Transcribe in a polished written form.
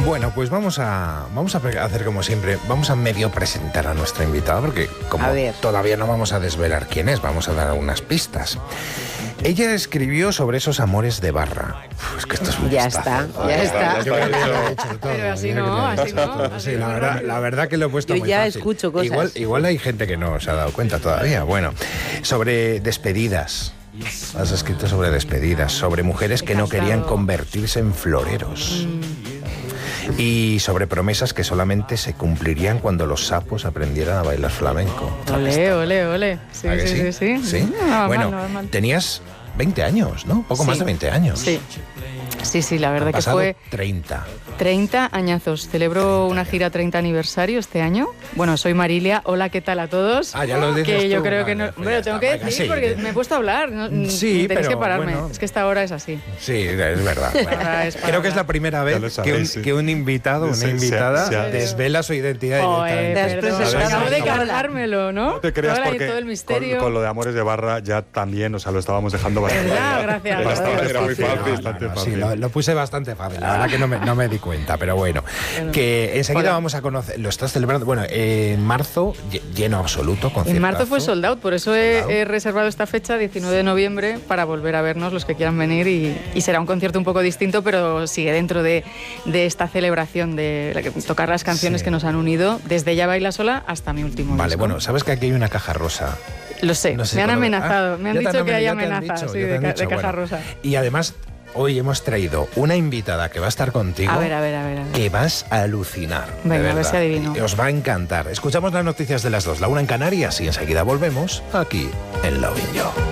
Bueno, pues vamos a hacer como siempre, vamos a medio presentar a nuestra invitada, porque como todavía no vamos a desvelar quién es, vamos a dar algunas pistas. Ella escribió sobre esos amores de barra. Es que esto es un Ya vistazo. está, ya está. Yo creo que lo he hecho todo. Pero así no, así no. Sí, la verdad que lo he puesto Yo muy ya fácil. escucho cosas. Igual hay gente que no se ha dado cuenta todavía. Bueno, sobre despedidas. Has escrito sobre despedidas, sobre mujeres que no querían convertirse en floreros. Y sobre promesas que solamente se cumplirían cuando los sapos aprendieran a bailar flamenco. Ole. Sí. ¿Sí? No, Bueno, no va mal. tenías 20 años, ¿no? Poco más de 20 años. Sí, la verdad Han que pasado fue 30 añazos. Celebro una gira 30 aniversario este año. Bueno, soy Marilia. Hola, ¿qué tal a todos? Ah, ya lo dices que yo tú, creo que vale, no. pues Bueno, ya tengo está, que venga, decir sí. porque me he puesto a hablar. Sí, tenéis que pero pararme. bueno. Es que esta hora es así. Sí, es verdad. Ahora es para Creo que es la hablar. primera Ya lo vez sabéis, que un invitado, una invitada, desvela su identidad directamente. Después Acabo de Hola. cargármelo, ¿no? No te creas Hola, y porque todo el misterio. con lo de Amores de Barra ya también, o sea, lo estábamos dejando bastante. ¿Verdad? Gracias. Bastante Era muy fácil. fácil. Bastante Sí, fácil. lo puse bastante fácil. La verdad que no me di cuenta, pero bueno. Que enseguida vamos a conocer. Lo estás celebrando. Bueno, en marzo, lleno absoluto, conciertazo. En marzo fue sold out, por eso he reservado esta fecha, 19 de noviembre, para volver a vernos los que quieran venir y será un concierto un poco distinto, pero sigue dentro de esta celebración de tocar las canciones que nos han unido, desde Ya baila sola hasta mi último Vale, disco. bueno, sabes que aquí hay una caja rosa. Lo sé, No sé me han cuándo- amenazado, me han ya dicho te que hay ya te han amenazas dicho, sí, ya te han de dicho, caja bueno. rosa. Y además, hoy hemos traído una invitada que va a estar contigo. A ver. Que vas a alucinar. de Venga, a ver verdad. si adivino. Os va a encantar. Escuchamos las noticias de las 2, la 1 en Canarias y enseguida volvemos aquí en Lovin' You.